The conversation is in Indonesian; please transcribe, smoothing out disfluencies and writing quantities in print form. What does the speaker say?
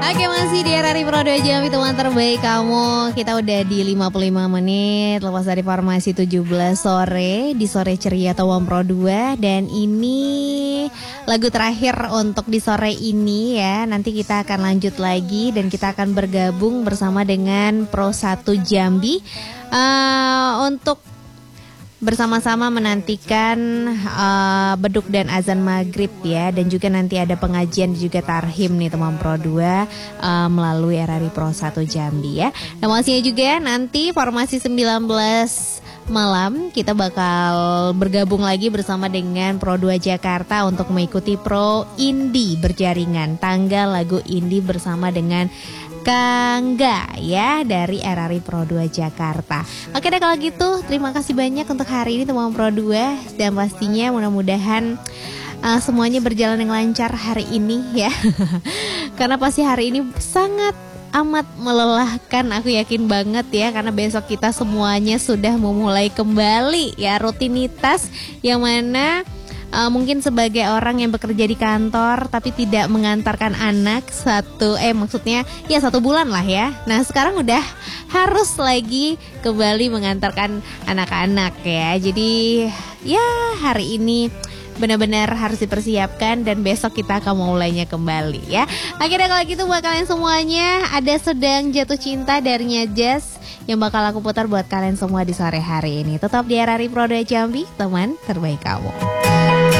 Oke, masih di RRI Pro 2 Jambi, teman terbaik kamu. Kita udah di 55 menit lepas dari formasi 17 sore di sore ceria Tawang Pro 2. Dan ini lagu terakhir untuk di sore ini ya. Nanti kita akan lanjut lagi dan kita akan bergabung bersama dengan Pro 1 Jambi untuk bersama-sama menantikan beduk dan azan maghrib ya. Dan juga nanti ada pengajian juga tarhim nih teman Pro 2 melalui RRI Pro 1 Jambi ya. Dan maksudnya juga nanti formasi 19 malam kita bakal bergabung lagi bersama dengan Pro 2 Jakarta untuk mengikuti Pro Indie berjaringan. Tanggal lagu indie bersama dengan Kangga ya dari RRI Pro 2 Jakarta. Oke deh kalau gitu, terima kasih banyak untuk hari ini teman Pro 2. Dan pastinya mudah-mudahan semuanya berjalan yang lancar hari ini ya. Karena pasti hari ini sangat amat melelahkan, aku yakin banget ya. Karena besok kita semuanya sudah memulai kembali ya rutinitas yang mana mungkin sebagai orang yang bekerja di kantor tapi tidak mengantarkan anak maksudnya 1 bulan lah ya. Nah sekarang udah harus lagi kembali mengantarkan anak-anak ya. Jadi ya hari ini benar-benar harus dipersiapkan dan besok kita akan mulainya kembali ya. Akhirnya kalau gitu buat kalian semuanya ada Sedang Jatuh Cinta dari Nyajaz yang bakal aku putar buat kalian semua di sore hari ini. Tetap di RRI Pro 2 Jambi, teman terbaik kamu.